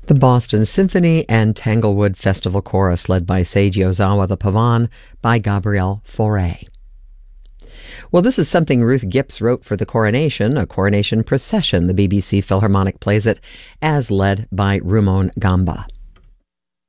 The Boston Symphony and Tanglewood Festival Chorus, led by Seiji Ozawa, The Pavane by Gabrielle Fauré. Well, this is something Ruth Gipps wrote for the coronation, a coronation procession. The BBC Philharmonic plays it as led by Rumon Gamba.